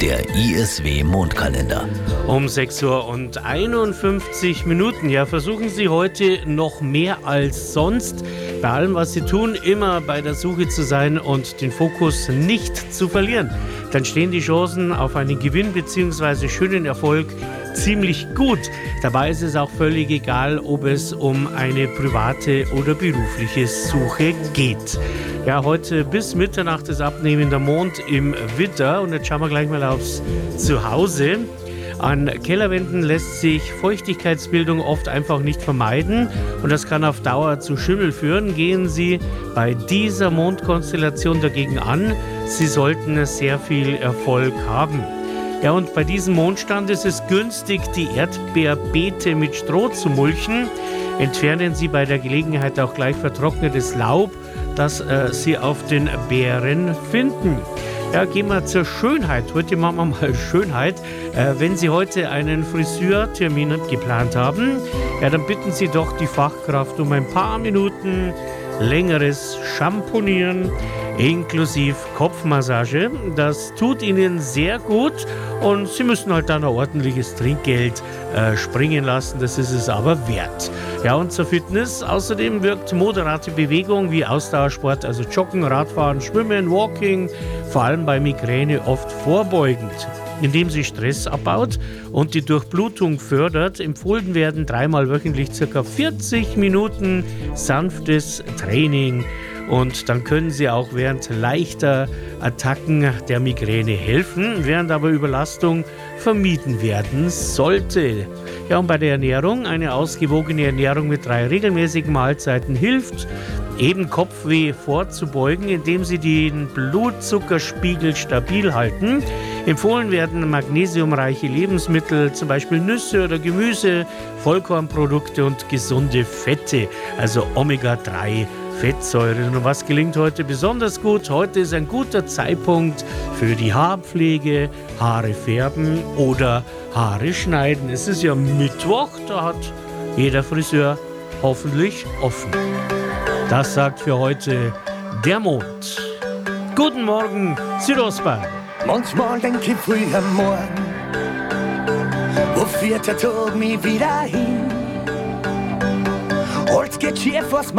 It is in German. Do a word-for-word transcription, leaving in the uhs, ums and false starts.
Der I S W-Mondkalender. Um sechs Uhr und einundfünfzig Minuten. Ja, versuchen Sie heute noch mehr als sonst, bei allem, was Sie tun, immer bei der Suche zu sein und den Fokus nicht zu verlieren. Dann stehen die Chancen auf einen Gewinn bzw. schönen Erfolg ziemlich gut. Dabei ist es auch völlig egal, ob es um eine private oder berufliche Suche geht. Ja, heute bis Mitternacht ist abnehmender Mond im Widder und jetzt schauen wir gleich mal aufs Zuhause. An Kellerwänden lässt sich Feuchtigkeitsbildung oft einfach nicht vermeiden und das kann auf Dauer zu Schimmel führen. Gehen Sie bei dieser Mondkonstellation dagegen an. Sie sollten sehr viel Erfolg haben. Ja, und bei diesem Mondstand ist es günstig, die Erdbeerbeete mit Stroh zu mulchen. Entfernen Sie bei der Gelegenheit auch gleich vertrocknetes Laub, das äh, Sie auf den Beeren finden. Ja, gehen wir zur Schönheit. Heute machen wir mal Schönheit. Äh, wenn Sie heute einen Friseurtermin geplant haben, ja, dann bitten Sie doch die Fachkraft um ein paar Minuten längeres Schamponieren inklusive Kopfmassage. Das tut Ihnen sehr gut und Sie müssen halt dann ein ordentliches Trinkgeld äh, springen lassen. Das ist es aber wert. Ja, und zur Fitness. Außerdem wirkt moderate Bewegung wie Ausdauersport, also Joggen, Radfahren, Schwimmen, Walking, vor allem bei Migräne oft vorbeugend. Indem sie Stress abbaut und die Durchblutung fördert, empfohlen werden dreimal wöchentlich ca. vierzig Minuten sanftes Training. Und dann können sie auch während leichter Attacken der Migräne helfen, während aber Überlastung vermieden werden sollte. Ja, und bei der Ernährung, eine ausgewogene Ernährung mit drei regelmäßigen Mahlzeiten hilft, eben Kopfweh vorzubeugen, indem sie den Blutzuckerspiegel stabil halten. Empfohlen werden magnesiumreiche Lebensmittel, zum Beispiel Nüsse oder Gemüse, Vollkornprodukte und gesunde Fette, also Omega drei Fettsäuren. Und was gelingt heute besonders gut? Heute ist ein guter Zeitpunkt für die Haarpflege, Haare färben oder Haare schneiden. Es ist ja Mittwoch, da hat jeder Friseur hoffentlich offen. Das sagt für heute der Mond. Guten Morgen, Südostbayern. Manchmal denk ich früh am Morgen, wo führt der Tag mich wieder hin? Holz geht schief, was